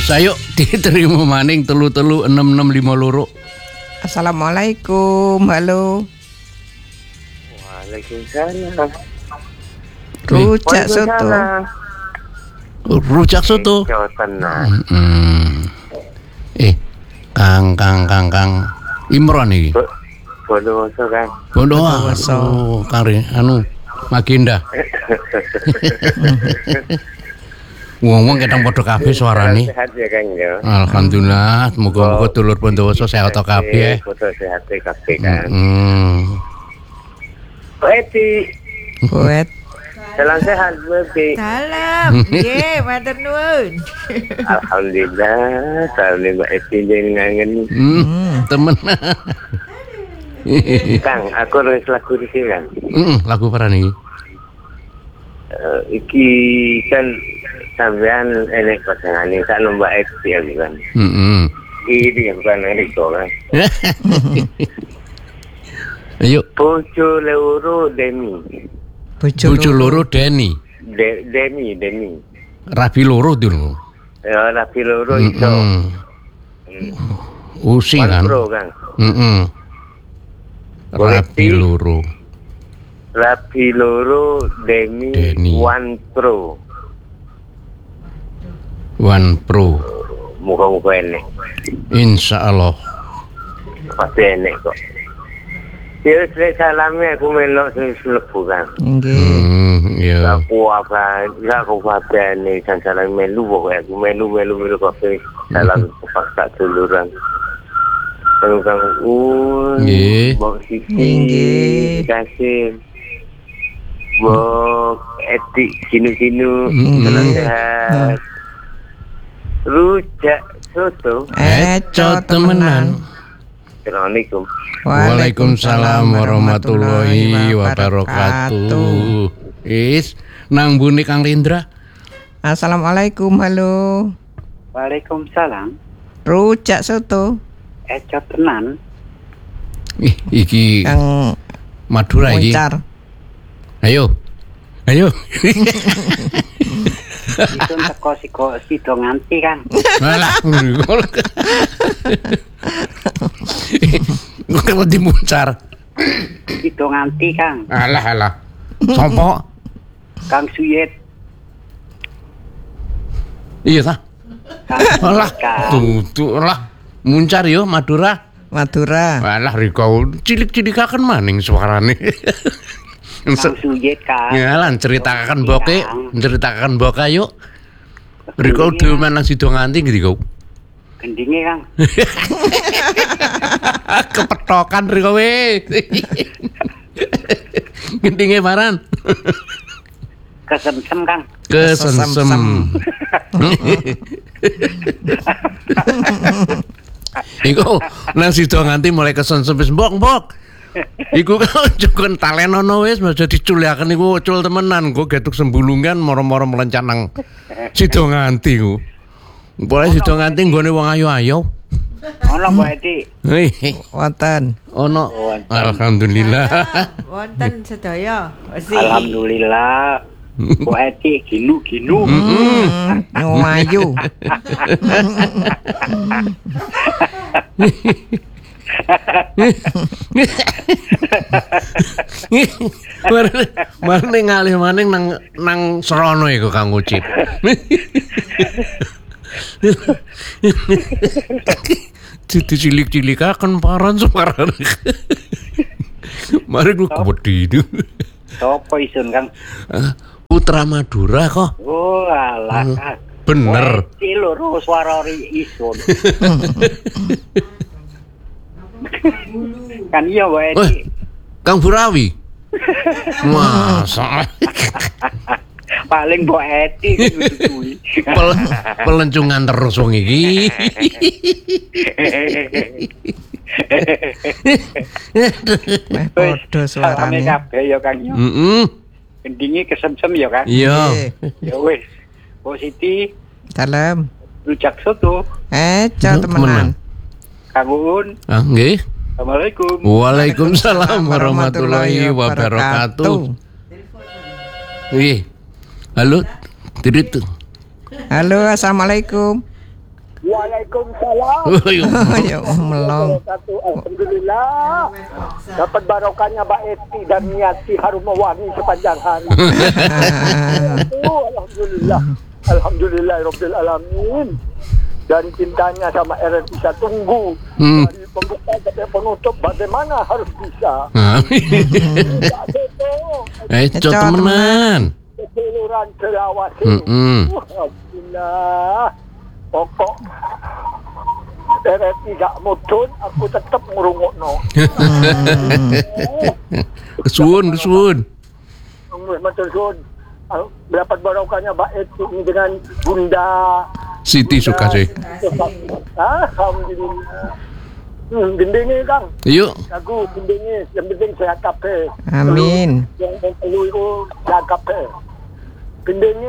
Sayo diterima maning 336652. Assalamualaikum. Halo. Waalaikumsalam. Rujak soto. Rujak soto. Jawa Tengah. Kang Imron iki. Bondowoso kan. Bondowoso. Oh, kare Maginda. Wong-wong ketang padha kabeh suarane. Sehat ya Kang ya. Alhamdulillah, muga-muga dulur Bondowoso sehat kabeh. Foto sehat kabeh kan. Poet. Salam sehat Bebi. Salam. Nggih, matur nuwun. Alhamdulillah, salam Mbak Eti ngangen. Temen. Kang, aku nulis lagu iki kan. Lagu parane iki. Iki kan sampean enek pasangane sak Mbak Eti ya kan. Iki bukan Enrico kan. Ayo. Bojo loro Demi. Bojo loro Deni. Demi. Rabi loro dulu. Ya, rabi loro iso. Usi kan. Pro kan. Rabi loro. Rabi loro Demi. One Pro. Muka-muka enek. Insyaallah. Pasti enek kok. Ya, salamnya aku melok selebu kan. Iya. Aku apa nih salam melu pokoknya aku melu kopi salam paksa duluran. Kang Mbok Siti kasih Mbok Eti kinu salam sehat. Rujak soto temenan. Assalamualaikum. Waalaikumsalam warahmatullahi wabarakatuh. Nang bune Kang Lindra. Assalamualaikum. Halo. Waalaikumsalam. Rujak soto. Tenan. Iki Kang Madura iki. Ayo. Itu teko sido nganti kan. Alah. Kok dimuncar. Sido nganti Kang. Alah. Sopo? Kang Suyet. Iya ta? Alah. Tuh lah. Muncar yo Madura. Alah Riko cilik-cilikaken maning suarane. Kang Suyet Kang. Ya lan ceritakan boke yuk. Riko dhewe menang sido nganti ngendika. Gendinge Kang. Kepetokan Riko we. Gendinge paran. Kesemsem Kang. Kesensem. Iku nang sido nganti mulai kesensem wis mbok. Iku kan jukun talenono wis aja diculiaken iku ucul temenan kok getuk sembulungan moro-moro melencak nang sido nganti ku. Boleh sido nganti nggone wong ayu-ayu. Ono Mbak Eti. Wonten. Ono. Alhamdulillah. Wonten sedaya. Alhamdulillah. Mbak Eti ginu. Ayu. Marane ngalih maning nang Serono iku Kang Ucip. Cilik-cilikaken paran suarane. Mari ku wedi. Sopo isun Kang? Putra Madura kok. Oh alah Kang. Bener. Eti loro swara isun. Kan iya Mbak Eti. Kang Burawi. Masa paling Mbak Eti kuwi. Pelencungan terus wong iki. Padha suarane kabeh ya Kang yo. Gendinge kesemsem ya Kang. Iya. Ya wis. Po Siti. Salam. Rujak soto. Temenan. Kang Uun. Nggih. Assalamualaikum. Waalaikumsalam warahmatullahi wabarakatuh. Wih. Halo. Dirit. Halo, assalamualaikum. Waalaikumsalam. Ya melong. Alhamdulillah. Dapat barokahnya Mbak Eti dan Niati harum mewangi sepanjang hari. Alhamdulillah. Alhamdulillahirabbil alamin. Dan cintanya sama RRI saya tunggu dari pembuka sampai penutup bagaimana harus bisa. Temenan. Keseluruhan Sulawesi. Alhamdulillah. Pokok RRI gak mudun, aku tetap ngurungokno. Kesuwun. Matur suwun. Dapat barokahnya Mbak Eti ini dengan Bunda Siti Sukasih. Alhamdulillah. Gendenge Kang. Yuk. Aku gendenge yang penting sehat kabeh. Amin. Yang perlu itu sehat kabeh. Gendenge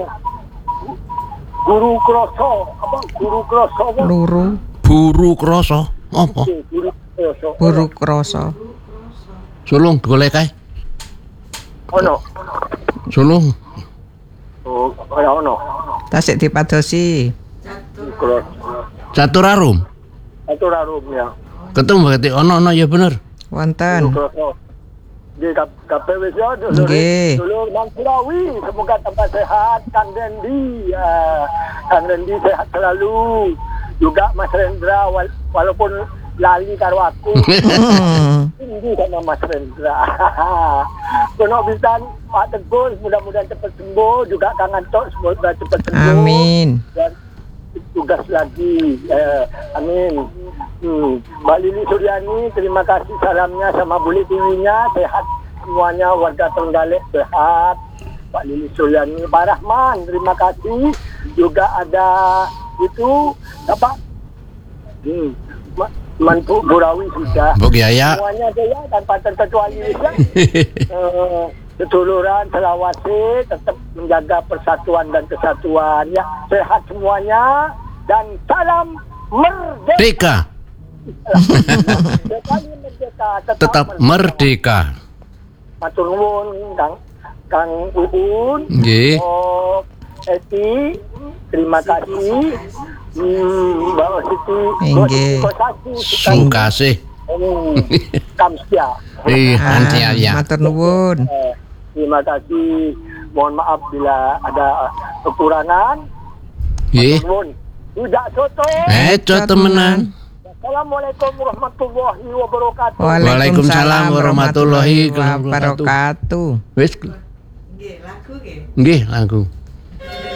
Guru Kroso, apa? Guru Kroso apa? Buru kroso. Apa? Guru Kroso. Buru kroso. Sulung golek kae. Ono. Sulung. Oh, ono. Tasik dipadosi. Kroso. Caturarum. Aturarum ya. Ketemu berarti ono ya bener. Wonten. Kroso. Di KPW ya dulu. Nggih. Dulu Mang Sulawi, semoga tambah sehat Kang Dendi. Kang Dendi sehat selalu. Juga Mas Rendra walaupun lali karo aku. Tinggi sama Mas Rendra. Kono bisa Pak Teguh mudah-mudahan cepat sembuh, juga Kang Anto semoga cepat sembuh. Amin. Dan tugas lagi. Amin. Mbak Lili Suryani, terima kasih salamnya sama Buli Tiwinya, sehat semuanya, warga Trenggalek sehat. Pak Lili Suryani, Pak Rahman, terima kasih. Juga ada itu apa? Mantu Burawi sudah. Buk Yaya. Semuanya jaya tanpa terkecuali ya. Seduluran Sulawesi tetap menjaga persatuan dan kesatuan ya. Sehat semuanya dan salam merdeka. Tetap merdeka. Matur nuwun Kang Uun. Nggih. Oh, Eti, terima kasih. Mbak Siti, Nggih. Sukasih. Kamsia. Ya. Matur nuwun. Terima kasih. Mohon maaf bila ada kekurangan. Nggih. Tidak soto. Temenan. Assalamualaikum warahmatullahi wabarakatuh. Waalaikumsalam warahmatullahi wabarakatuh. Wis. Nggih, lagu nggih. Nggih, lagu.